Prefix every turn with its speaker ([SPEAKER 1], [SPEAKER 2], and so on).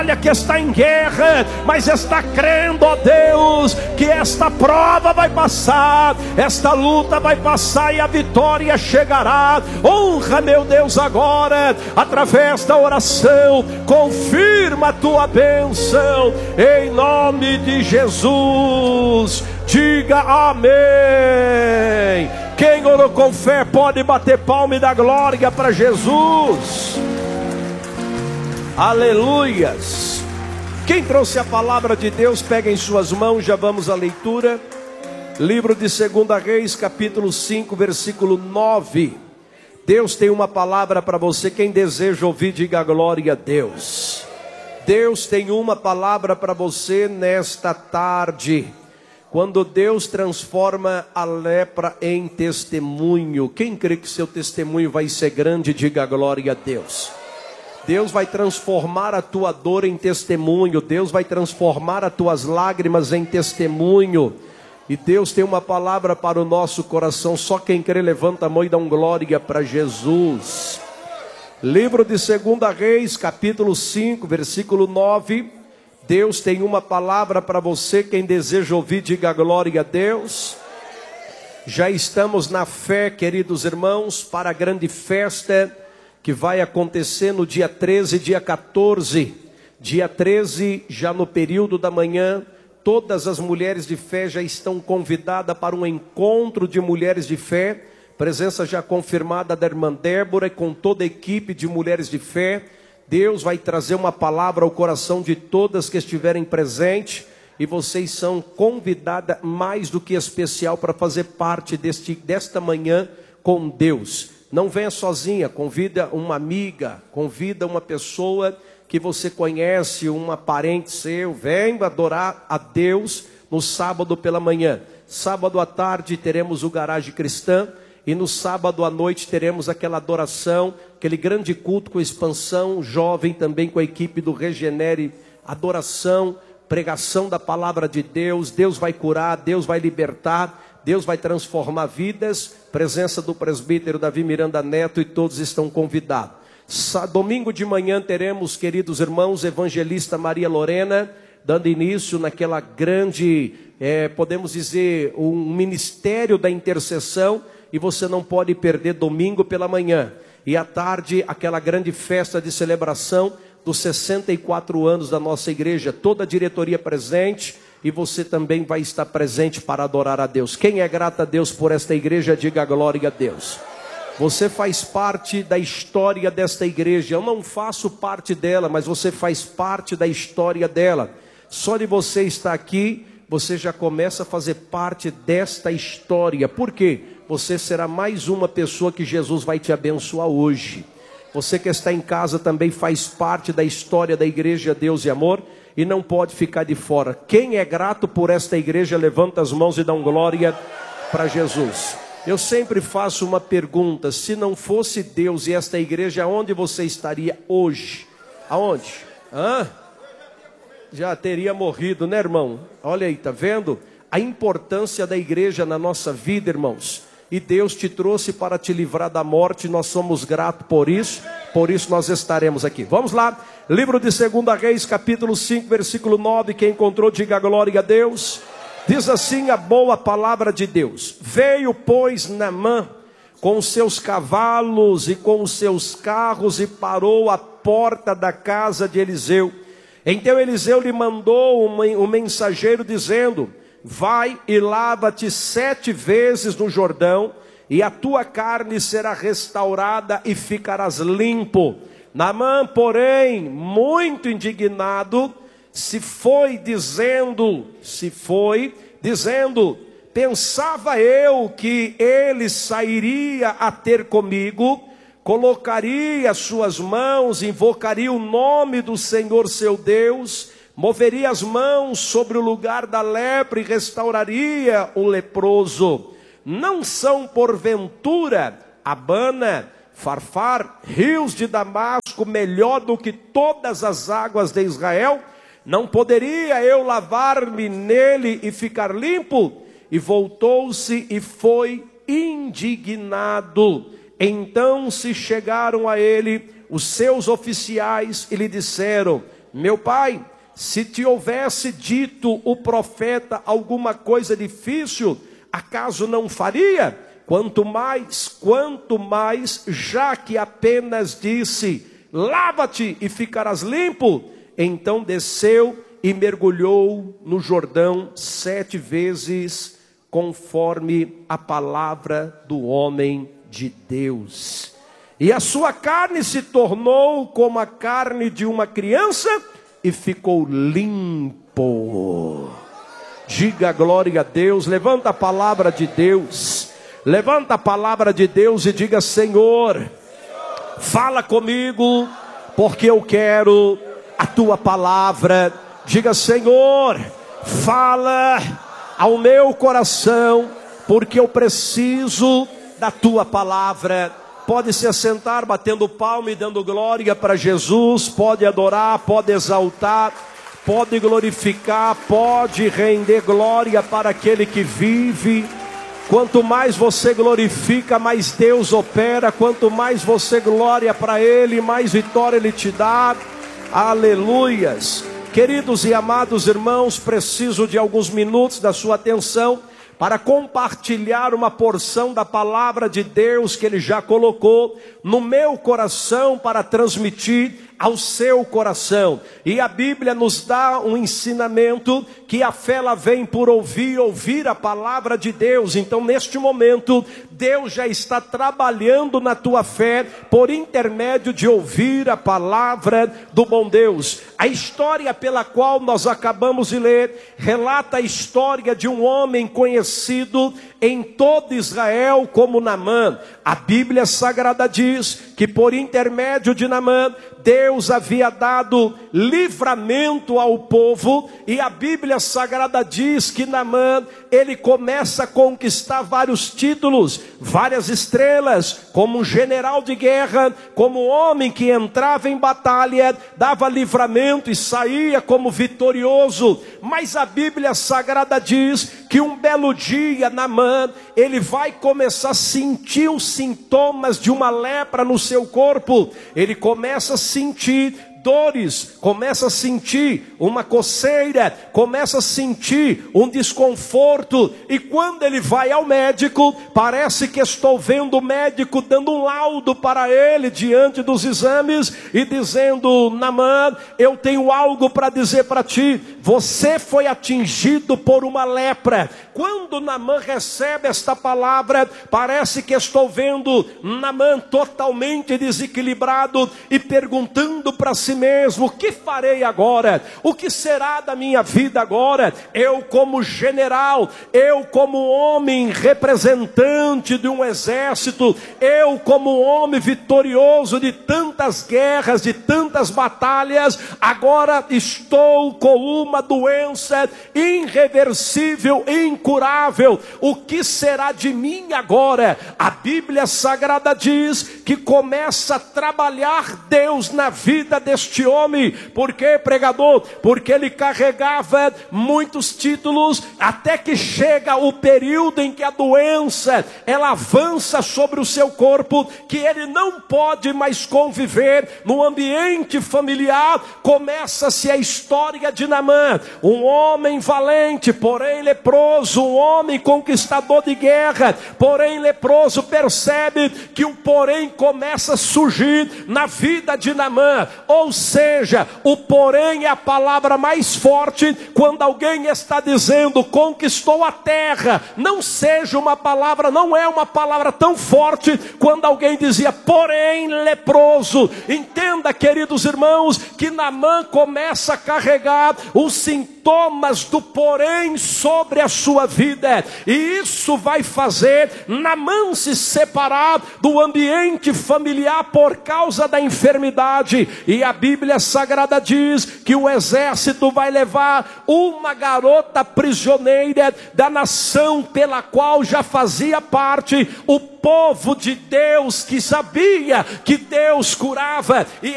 [SPEAKER 1] que está em guerra, mas está crendo, ó Deus, que esta prova vai passar, esta luta vai passar e a vitória chegará. Honra, meu Deus, agora, através da oração, confirma a tua bênção, em nome de Jesus. Diga amém. Quem orou com fé pode bater palma e dar glória para Jesus. Aleluias. Quem trouxe a palavra de Deus, pega em suas mãos, já vamos à leitura. Livro de 2 Reis, capítulo 5, versículo 9. Deus tem uma palavra para você. Quem deseja ouvir, diga glória a Deus. Deus tem uma palavra para você nesta tarde. Quando Deus transforma a lepra em testemunho, quem crê que seu testemunho vai ser grande, diga glória a Deus. Deus vai transformar a tua dor em testemunho. Deus vai transformar as tuas lágrimas em testemunho. E Deus tem uma palavra para o nosso coração. Só quem crê levanta a mão e dá glória para Jesus. Livro de 2 Reis, capítulo 5, versículo 9. Deus tem uma palavra para você. Quem deseja ouvir, diga glória a Deus. Já estamos na fé, queridos irmãos, para a grande festa que vai acontecer no dia 13 e dia 14. Dia 13, já no período da manhã, todas as mulheres de fé já estão convidadas para um encontro de mulheres de fé. Presença já confirmada da irmã Débora e com toda a equipe de mulheres de fé. Deus vai trazer uma palavra ao coração de todas que estiverem presentes. E vocês são convidadas mais do que especial para fazer parte desta manhã com Deus. Não venha sozinha, convida uma amiga, convida uma pessoa que você conhece, uma parente seu. Venha adorar a Deus no sábado pela manhã. Sábado à tarde teremos o Garagem Cristã. E no sábado à noite teremos aquela adoração, aquele grande culto com expansão, jovem também com a equipe do Regenere. Adoração, pregação da palavra de Deus. Deus vai curar, Deus vai libertar. Deus vai transformar vidas. Presença do presbítero Davi Miranda Neto e todos estão convidados. Domingo de manhã teremos, queridos irmãos, evangelista Maria Lorena, dando início naquela grande, podemos dizer, um ministério da intercessão. E você não pode perder domingo pela manhã. E à tarde, aquela grande festa de celebração dos 64 anos da nossa igreja. Toda a diretoria presente. E você também vai estar presente para adorar a Deus. Quem é grato a Deus por esta igreja, diga glória a Deus. Você faz parte da história desta igreja. Eu não faço parte dela, mas você faz parte da história dela. Só de você estar aqui, você já começa a fazer parte desta história. Por quê? Você será mais uma pessoa que Jesus vai te abençoar hoje. Você que está em casa também faz parte da história da igreja Deus e Amor. E não pode ficar de fora. Quem é grato por esta igreja, levanta as mãos e dá glória para Jesus. Eu sempre faço uma pergunta: se não fosse Deus e esta igreja, aonde você estaria hoje? Aonde? Já teria morrido, né, irmão? Olha aí, tá vendo? A importância da igreja na nossa vida, irmãos. E Deus te trouxe para te livrar da morte. Nós somos gratos por isso nós estaremos aqui. Vamos lá, livro de 2 Reis, capítulo 5, versículo 9. Quem encontrou, diga glória a Deus. Diz assim a boa palavra de Deus: veio, pois, Naamã com os seus cavalos e com os seus carros e parou à porta da casa de Eliseu. Então Eliseu lhe mandou um mensageiro dizendo: vai e lava-te 7 vezes no Jordão, e a tua carne será restaurada e ficarás limpo. Naamã, porém, muito indignado, se foi dizendo, pensava eu que ele sairia a ter comigo, colocaria suas mãos, invocaria o nome do Senhor seu Deus, moveria as mãos sobre o lugar da lepra e restauraria o leproso. Não são porventura Abana, Farfar, rios de Damasco, melhor do que todas as águas de Israel? Não poderia eu lavar-me nele e ficar limpo? E voltou-se e foi indignado. Então se chegaram a ele os seus oficiais e lhe disseram: meu pai, se te houvesse dito o profeta alguma coisa difícil, acaso não faria? Quanto mais, já que apenas disse, lava-te e ficarás limpo. Então desceu e mergulhou no Jordão 7 vezes, conforme a palavra do homem de Deus. E a sua carne se tornou como a carne de uma criança e ficou limpo. Diga glória a Deus. Levanta a palavra de Deus. Levanta a palavra de Deus e diga: Senhor, fala comigo, porque eu quero a tua palavra. Diga: Senhor, fala ao meu coração, porque eu preciso da tua palavra. Pode se assentar, batendo palma e dando glória para Jesus. Pode adorar, pode exaltar, pode glorificar, pode render glória para aquele que vive. Quanto mais você glorifica, mais Deus opera. Quanto mais você glória para Ele, mais vitória Ele te dá. Aleluias. Queridos e amados irmãos, preciso de alguns minutos da sua atenção para compartilhar uma porção da palavra de Deus que Ele já colocou no meu coração para transmitir ao seu coração. E a Bíblia nos dá um ensinamento que a fé ela vem por ouvir a palavra de Deus. Então neste momento Deus já está trabalhando na tua fé por intermédio de ouvir a palavra do bom Deus. A história pela qual nós acabamos de ler relata a história de um homem conhecido em todo Israel como Naamã. A Bíblia Sagrada diz que por intermédio de Naamã, Deus havia dado livramento ao povo, e a Bíblia Sagrada diz que Naamã, ele começa a conquistar vários títulos, várias estrelas, como um general de guerra, como um homem que entrava em batalha, dava livramento e saía como vitorioso. Mas a Bíblia Sagrada diz que um belo dia Naamã, ele vai começar a sentir os sintomas de uma lepra no seu corpo. Ele começa a sentir dores, começa a sentir uma coceira, começa a sentir um desconforto, e quando ele vai ao médico, parece que estou vendo o médico dando um laudo para ele diante dos exames e dizendo: Naamã, eu tenho algo para dizer para ti, você foi atingido por uma lepra. Quando Naamã recebe esta palavra, parece que estou vendo Naamã totalmente desequilibrado e perguntando para si mesmo: o que farei agora? O que será da minha vida agora? Eu como general, eu como homem representante de um exército, eu como homem vitorioso de tantas guerras, de tantas batalhas, agora estou com uma doença irreversível, incurável. O que será de mim agora? A Bíblia Sagrada diz que começa a trabalhar Deus na vida deste homem. Por quê, pregador? Porque ele carregava muitos títulos, até que chega o período em que a doença ela avança sobre o seu corpo, que ele não pode mais conviver no ambiente familiar. Começa-se a história de Naamã, um homem valente, porém leproso, um homem conquistador de guerra, porém leproso. Percebe que o porém começa a surgir na vida de Naamã. Ou seja, o porém é a palavra mais forte quando alguém está dizendo conquistou a terra. Não seja uma palavra, não é uma palavra tão forte quando alguém dizia porém leproso. Entenda, queridos irmãos, que Naamã começa a carregar os sintomas do porém sobre a sua vida, e isso vai fazer Naamã se separar do ambiente familiar por causa da enfermidade. E a Bíblia Sagrada diz que o exército vai levar uma garota prisioneira da nação pela qual já fazia parte o povo de Deus, que sabia que Deus curava, e